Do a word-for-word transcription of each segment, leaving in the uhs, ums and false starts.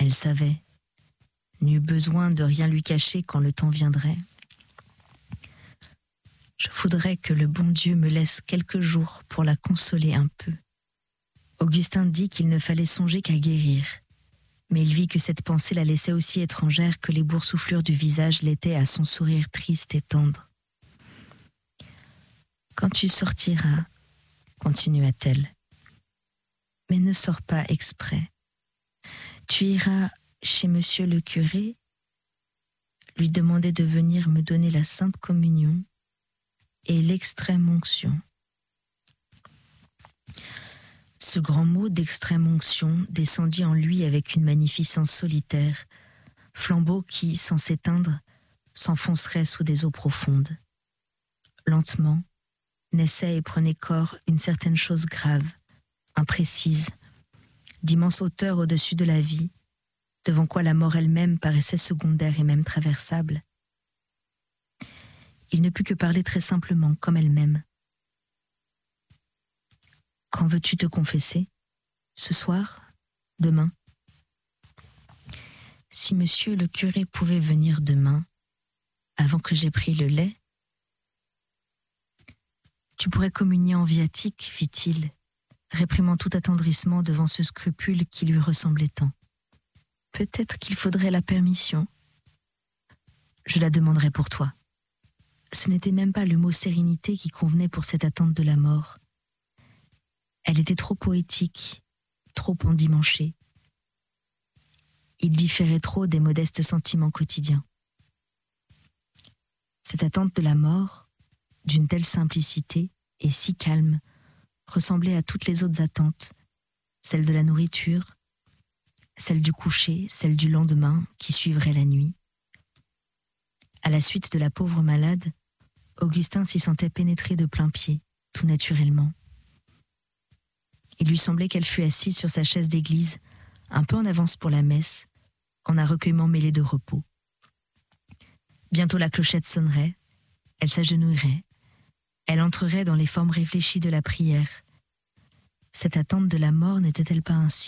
Elle savait, n'eut besoin de rien lui cacher quand le temps viendrait. Je voudrais que le bon Dieu me laisse quelques jours pour la consoler un peu. Augustin dit qu'il ne fallait songer qu'à guérir, mais il vit que cette pensée la laissait aussi étrangère que les boursouflures du visage l'étaient à son sourire triste et tendre. « Quand tu sortiras, continua-t-elle, mais ne sors pas exprès. Tu iras chez monsieur le curé, lui demander de venir me donner la Sainte Communion et l'extrême-onction. » Ce grand mot d'extrême-onction descendit en lui avec une magnificence solitaire, flambeau qui, sans s'éteindre, s'enfoncerait sous des eaux profondes. Lentement, naissait et prenait corps une certaine chose grave, imprécise, d'immense hauteur au-dessus de la vie, devant quoi la mort elle-même paraissait secondaire et même traversable. Il ne put que parler très simplement, comme elle-même. « Quand veux-tu te confesser ? Ce soir ? Demain ? Si monsieur le curé pouvait venir demain, avant que j'aie pris le lait, tu pourrais communier en viatique, fit-il, réprimant tout attendrissement devant ce scrupule qui lui ressemblait tant. Peut-être qu'il faudrait la permission. Je la demanderai pour toi. Ce n'était même pas le mot sérénité qui convenait pour cette attente de la mort. Elle était trop poétique, trop endimanchée. Il différait trop des modestes sentiments quotidiens. Cette attente de la mort, d'une telle simplicité et si calme, ressemblait à toutes les autres attentes, celle de la nourriture, celle du coucher, celle du lendemain qui suivrait la nuit. À la suite de la pauvre malade, Augustin s'y sentait pénétré de plein pied, tout naturellement. Il lui semblait qu'elle fût assise sur sa chaise d'église, un peu en avance pour la messe, en un recueillement mêlé de repos. Bientôt la clochette sonnerait, elle s'agenouillerait, elle entrerait dans les formes réfléchies de la prière. Cette attente de la mort n'était-elle pas ainsi ?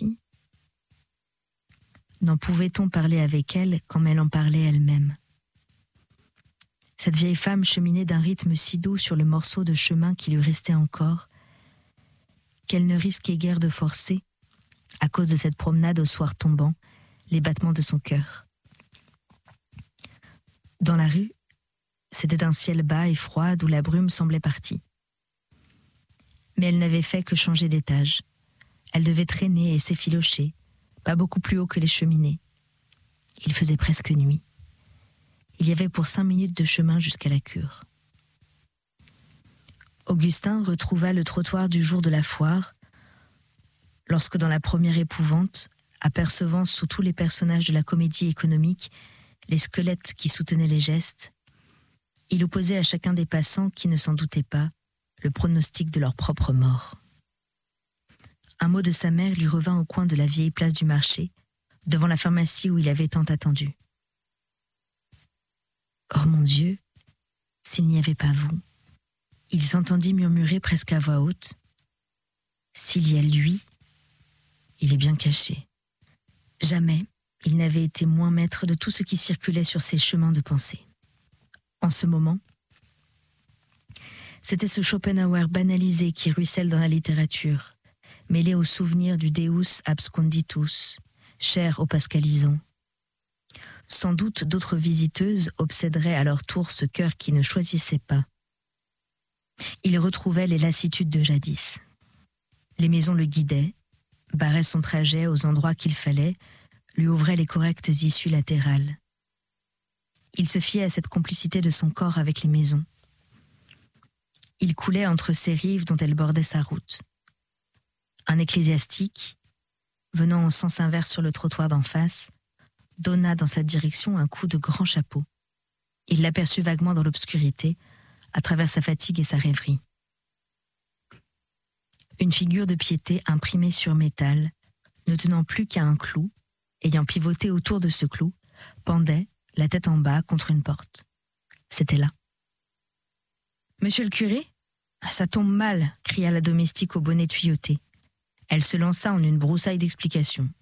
N'en pouvait-on parler avec elle comme elle en parlait elle-même ? Cette vieille femme cheminait d'un rythme si doux sur le morceau de chemin qui lui restait encore, qu'elle ne risquait guère de forcer, à cause de cette promenade au soir tombant, les battements de son cœur. Dans la rue, c'était un ciel bas et froid d'où la brume semblait partie. Mais elle n'avait fait que changer d'étage. Elle devait traîner et s'effilocher, pas beaucoup plus haut que les cheminées. Il faisait presque nuit. Il y avait pour cinq minutes de chemin jusqu'à la cure. Augustin retrouva le trottoir du jour de la foire, lorsque dans la première épouvante, apercevant sous tous les personnages de la comédie économique les squelettes qui soutenaient les gestes, il opposait à chacun des passants qui ne s'en doutaient pas le pronostic de leur propre mort. Un mot de sa mère lui revint au coin de la vieille place du marché, devant la pharmacie où il avait tant attendu. « Oh mon Dieu, s'il n'y avait pas vous !» Il s'entendit murmurer presque à voix haute. « S'il y a lui, il est bien caché. » Jamais il n'avait été moins maître de tout ce qui circulait sur ses chemins de pensée. En ce moment, c'était ce Schopenhauer banalisé qui ruisselle dans la littérature, mêlé au souvenir du Deus absconditus, cher aux pascalisants. Sans doute d'autres visiteuses obséderaient à leur tour ce cœur qui ne choisissait pas. Il retrouvait les lassitudes de jadis. Les maisons le guidaient, barraient son trajet aux endroits qu'il fallait, lui ouvraient les correctes issues latérales. Il se fiait à cette complicité de son corps avec les maisons. Il coulait entre ces rives dont elles bordaient sa route. Un ecclésiastique, venant en sens inverse sur le trottoir d'en face, donna dans sa direction un coup de grand chapeau. Il l'aperçut vaguement dans l'obscurité, à travers sa fatigue et sa rêverie. Une figure de piété imprimée sur métal, ne tenant plus qu'à un clou, ayant pivoté autour de ce clou, pendait, la tête en bas, contre une porte. C'était là. « Monsieur le curé ? Ça tombe mal !» cria la domestique au bonnet tuyauté. Elle se lança en une broussaille d'explications.